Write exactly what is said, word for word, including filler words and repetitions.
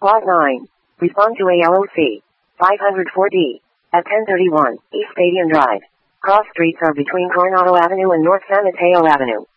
Plot nine. Respond to A L O C. five oh four D. At ten thirty-one, East Stadium Drive. Cross streets are between Coronado Avenue and North San Mateo Avenue.